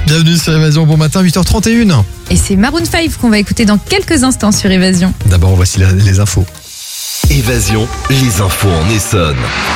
Bienvenue sur Évasion, bon matin, 8h31. Et c'est Maroon 5 qu'on va écouter dans quelques instants sur Évasion. D'abord, voici les infos. Évasion, les infos en Essonne.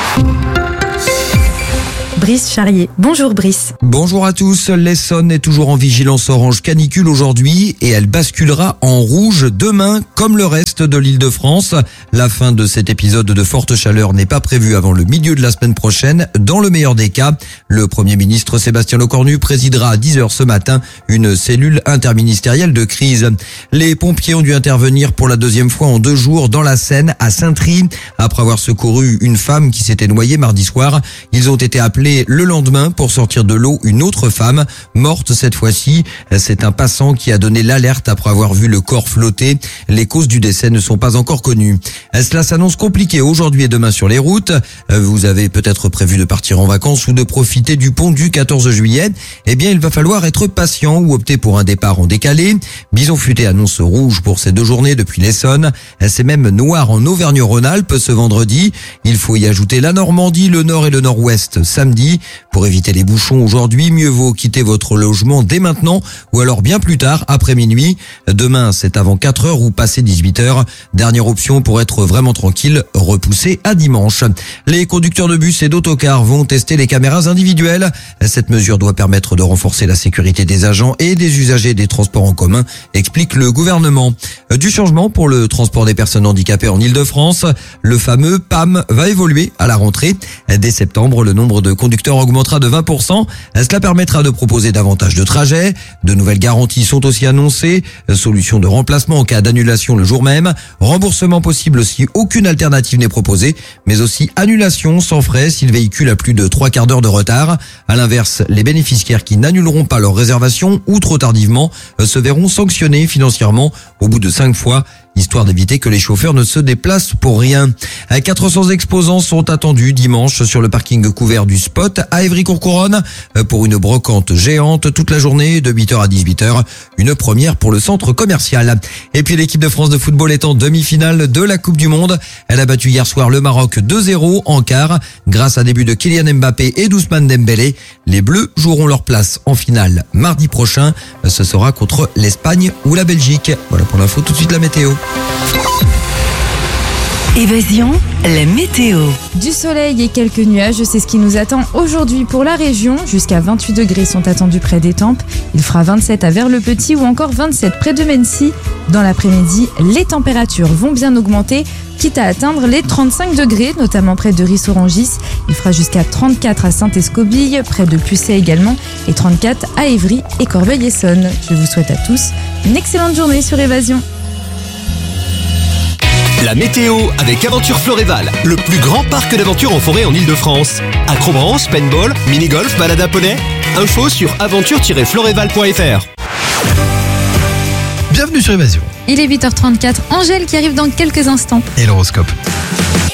Brice Charrier. Bonjour Brice. Bonjour à tous, l'Essonne est toujours en vigilance orange canicule aujourd'hui et elle basculera en rouge demain comme le reste de l'Île-de-France. La fin de cet épisode de forte chaleur n'est pas prévue avant le milieu de la semaine prochaine. Dans le meilleur des cas, le Premier ministre Sébastien Lecornu présidera à 10h ce matin une cellule interministérielle de crise. Les pompiers ont dû intervenir pour la deuxième fois en 2 jours dans la Seine à Saint-Try. Après avoir secouru une femme qui s'était noyée mardi soir, ils ont été appelés le lendemain pour sortir de l'eau une autre femme, morte cette fois-ci. C'est un passant qui a donné l'alerte après avoir vu le corps flotter. Les causes du décès ne sont pas encore connues. Cela s'annonce compliqué aujourd'hui et demain sur les routes. Vous avez peut-être prévu de partir en vacances ou de profiter du pont du 14 juillet. Eh bien, il va falloir être patient ou opter pour un départ en décalé. Bison Futé annonce rouge pour ces 2 journées depuis l'Essonne. C'est même noir en Auvergne-Rhône-Alpes ce vendredi. Il faut y ajouter la Normandie, le Nord et le Nord-Ouest samedi. Pour éviter les bouchons aujourd'hui, mieux vaut quitter votre logement dès maintenant ou alors bien plus tard, après minuit. Demain, c'est avant 4h ou passé 18h. Dernière option pour être vraiment tranquille, repoussé à dimanche. Les conducteurs de bus et d'autocars vont tester les caméras individuelles. Cette mesure doit permettre de renforcer la sécurité des agents et des usagers des transports en commun, explique le gouvernement. Du changement pour le transport des personnes handicapées en Île-de-France. Le fameux PAM va évoluer à la rentrée. Dès septembre, le nombre de conducteurs augmentera de 20%. Cela permettra de proposer davantage de trajets. De nouvelles garanties sont aussi annoncées. Solution de remplacement en cas d'annulation le jour même. Remboursement possible si aucune alternative n'est proposée. Mais aussi annulation sans frais si le véhicule a plus de 3/4 d'heure de retard. À l'inverse, les bénéficiaires qui n'annuleront pas leur réservation ou trop tardivement se verront sanctionnés financièrement au bout de 5 fois. Histoire d'éviter que les chauffeurs ne se déplacent pour rien. 400 exposants sont attendus dimanche sur le parking couvert du Spot à Évry-Courcouronnes pour une brocante géante toute la journée de 8h à 18h. Une première pour le centre commercial. Et puis l'équipe de France de football est en demi-finale de la Coupe du Monde. Elle a battu hier soir le Maroc 2-0 en quart grâce à un début de Kylian Mbappé et d'Ousmane Dembélé. Les Bleus joueront leur place en finale mardi prochain. Ce sera contre l'Espagne ou la Belgique. Voilà pour l'info, tout de suite la météo. Évasion, la météo. Du soleil et quelques nuages, c'est ce qui nous attend aujourd'hui pour la région. Jusqu'à 28 degrés sont attendus près d'Étampes. Il fera 27 à Vers-le-Petit ou encore 27 près de Mennecy. Dans l'après-midi, les températures vont bien augmenter, quitte à atteindre les 35 degrés, notamment près de Ris-Orangis. Il fera jusqu'à 34 à Saint-Escobille, près de Pucet également, et 34 à Évry et Corbeil-Essonnes. Je vous souhaite à tous une excellente journée sur Évasion. La météo avec Aventure Floréval, le plus grand parc d'aventure en forêt en Île-de-France. Acrobranche, paintball, mini-golf, balade à poney. Info sur aventure-floréval.fr. Bienvenue sur Évasion. Il est 8h34, Angèle qui arrive dans quelques instants. Et l'horoscope.